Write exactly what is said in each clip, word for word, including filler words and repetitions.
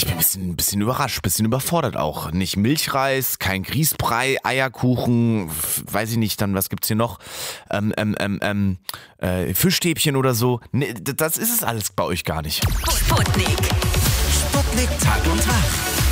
Ich bin ein bisschen, ein bisschen überrascht, ein bisschen überfordert auch. Nicht Milchreis, kein Grießbrei, Eierkuchen, weiß ich nicht, dann was gibt's hier noch? Ähm, ähm, ähm, ähm, äh, Fischstäbchen oder so. Nee, das ist es alles bei euch gar nicht. Sputnik. Sputnik Tag und Tag.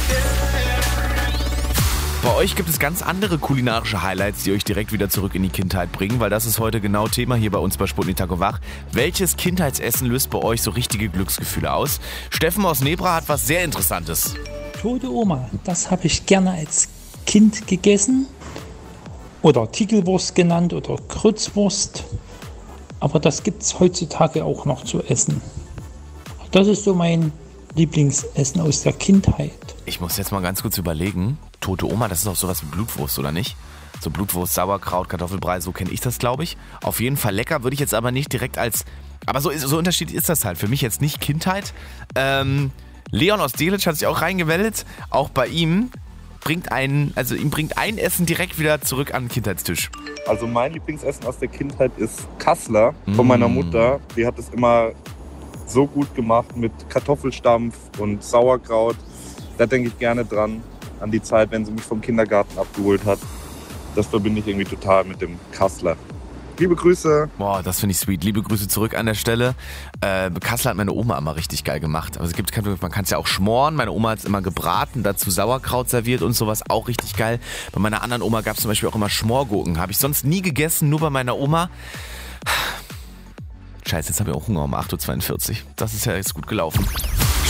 Bei euch gibt es ganz andere kulinarische Highlights, die euch direkt wieder zurück in die Kindheit bringen, weil das ist heute genau Thema hier bei uns bei Sputnik Tag und Wach. Welches Kindheitsessen löst bei euch so richtige Glücksgefühle aus? Steffen aus Nebra hat was sehr Interessantes. Tote Oma, das habe ich gerne als Kind gegessen oder Tickelwurst genannt oder Krützwurst, aber das gibt es heutzutage auch noch zu essen. Das ist so mein Lieblingsessen aus der Kindheit. Ich muss jetzt mal ganz kurz überlegen. Tote Oma, das ist auch sowas wie Blutwurst, oder nicht? So Blutwurst, Sauerkraut, Kartoffelbrei, so kenne ich das, glaube ich. Auf jeden Fall lecker, würde ich jetzt aber nicht direkt als... Aber so, so unterschiedlich ist das halt. Für mich jetzt nicht Kindheit. Ähm, Leon aus Delitzsch hat sich auch reingemeldet. Auch bei ihm bringt ein, also ihm bringt ein Essen direkt wieder zurück an den Kindheitstisch. Also mein Lieblingsessen aus der Kindheit ist Kassler von meiner Mutter. Die hat es immer so gut gemacht mit Kartoffelstampf und Sauerkraut. Da denke ich gerne dran, an die Zeit, wenn sie mich vom Kindergarten abgeholt hat. Das verbinde ich irgendwie total mit dem Kassler. Liebe Grüße. Boah, das finde ich sweet. Liebe Grüße zurück an der Stelle. Äh, Kassler hat meine Oma immer richtig geil gemacht. Also es gibt, man kann es ja auch schmoren. Meine Oma hat es immer gebraten, dazu Sauerkraut serviert und sowas. Auch richtig geil. Bei meiner anderen Oma gab es zum Beispiel auch immer Schmorgurken. Habe ich sonst nie gegessen, nur bei meiner Oma. Scheiße, jetzt habe ich auch Hunger um acht Uhr zweiundvierzig. Das ist ja jetzt gut gelaufen.